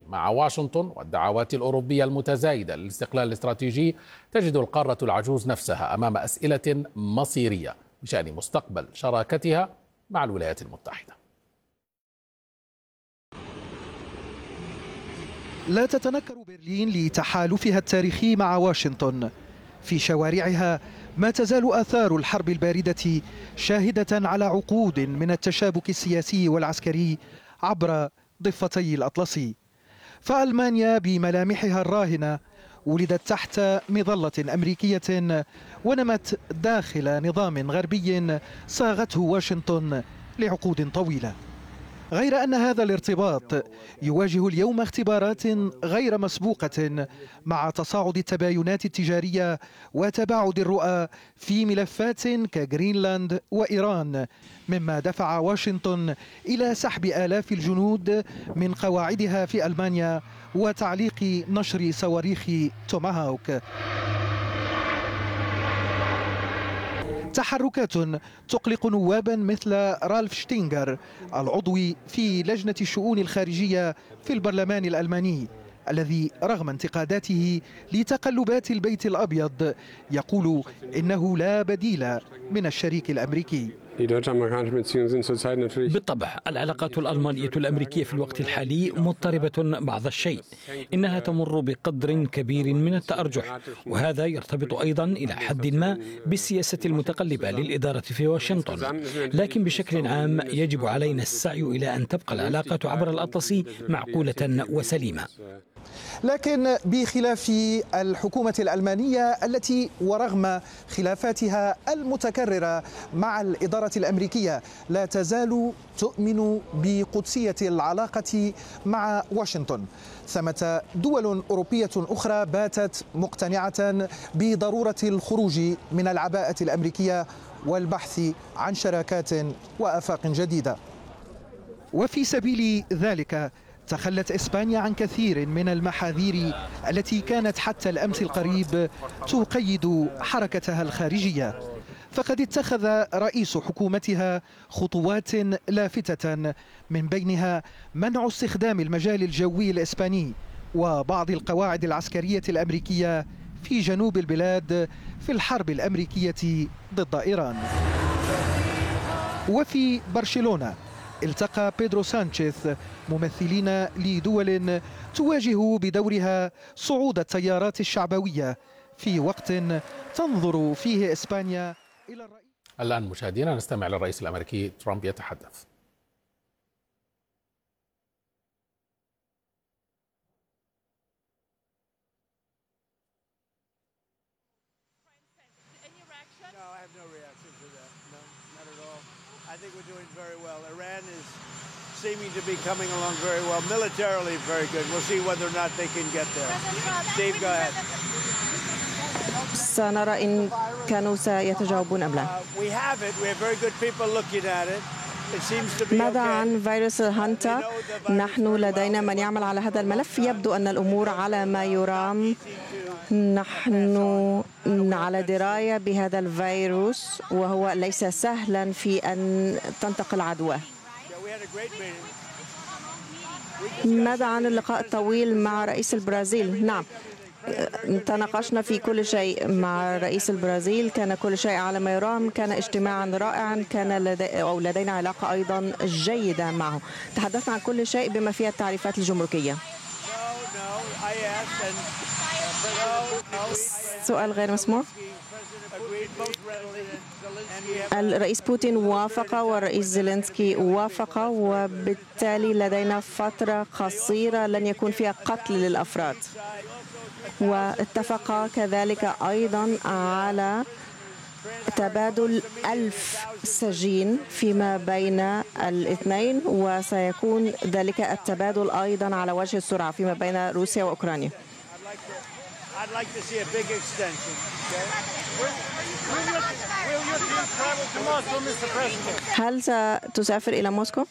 مع واشنطن والدعوات الأوروبية المتزايدة للاستقلال الاستراتيجي، تجد القارة العجوز نفسها أمام أسئلة مصيرية بشأن مستقبل شراكتها مع الولايات المتحدة. لا تتنكر برلين لتحالفها التاريخي مع واشنطن. في شوارعها ما تزال آثار الحرب الباردة شاهدة على عقود من التشابك السياسي والعسكري عبر ضفتي الأطلسي. فألمانيا بملامحها الراهنة ولدت تحت مظلة أمريكية ونمت داخل نظام غربي صاغته واشنطن لعقود طويلة، غير أن هذا الارتباط يواجه اليوم اختبارات غير مسبوقة مع تصاعد التباينات التجارية وتباعد الرؤى في ملفات كغرينلاند وإيران، مما دفع واشنطن إلى سحب آلاف الجنود من قواعدها في ألمانيا وتعليق نشر صواريخ توماهوك. تحركات تقلق نوابا مثل رالف شتينغر العضو في لجنة الشؤون الخارجية في البرلمان الألماني، الذي رغم انتقاداته لتقلبات البيت الأبيض يقول إنه لا بديل من الشريك الأمريكي. بالطبع العلاقات الألمانية الأمريكية في الوقت الحالي مضطربة بعض الشيء، إنها تمر بقدر كبير من التأرجح، وهذا يرتبط أيضا إلى حد ما بالسياسة المتقلبة للإدارة في واشنطن. لكن بشكل عام يجب علينا السعي إلى أن تبقى العلاقة عبر الأطلسي معقولة وسليمة. لكن بخلاف الحكومة الألمانية التي ورغم خلافاتها المتكررة مع الإدارة الأمريكية لا تزال تؤمن بقدسية العلاقة مع واشنطن، ثمة دول أوروبية أخرى باتت مقتنعة بضرورة الخروج من العباءة الأمريكية والبحث عن شراكات وآفاق جديدة. وفي سبيل ذلك تخلت إسبانيا عن كثير من المحاذير التي كانت حتى الأمس القريب تقيد حركتها الخارجية، فقد اتخذ رئيس حكومتها خطوات لافتة، من بينها منع استخدام المجال الجوي الإسباني وبعض القواعد العسكرية الأمريكية في جنوب البلاد في الحرب الأمريكية ضد إيران. وفي برشلونة التقى بيدرو سانشيز ممثلين لدول تواجه بدورها صعود التيارات الشعبوية في وقت تنظر فيه إسبانيا إلى الرئيس. الآن مشاهدينا نستمع للرئيس الأمريكي ترامب يتحدث. I think we're doing very well. Iran is seeming to be coming along very well. Militarily, very good. We'll see whether or not they can get there. Steve, go ahead. سنرى إن كانوا سيتجاوبون أم لا. We have it. We have very good people looking at it. ماذا عن فيروس هانتا؟ نحن لدينا من يعمل على هذا الملف. يبدو أن الأمور على ما يرام. نحن على دراية بهذا الفيروس وهو ليس سهلا في أن تنتقل عدواه. ماذا عن اللقاء الطويل مع رئيس البرازيل؟ نعم، تناقشنا في كل شيء مع رئيس البرازيل، كان كل شيء على ما يرام، كان اجتماعا رائعا، كان لدينا علاقة أيضا جيدة معه. تحدثنا عن كل شيء بما فيها التعريفات الجمركية. سؤال غير مسموع. الرئيس بوتين وافق والرئيس زيلينسكي وافق، وبالتالي لدينا فترة قصيرة لن يكون فيها قتل للأفراد، واتفق كذلك أيضا على تبادل 1000 سجين فيما بين الاثنين، وسيكون ذلك التبادل أيضا على وجه السرعة فيما بين روسيا وأوكرانيا. هل ستسافر إلى موسكو؟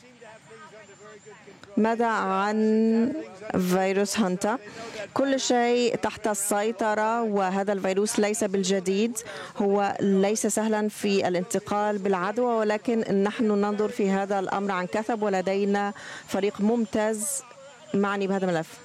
ماذا عن فيروس هانتا؟ كل شيء تحت السيطرة، وهذا الفيروس ليس بالجديد، هو ليس سهلا في الانتقال بالعدوى، ولكن نحن ننظر في هذا الأمر عن كثب، ولدينا فريق ممتاز معني بهذا الملف.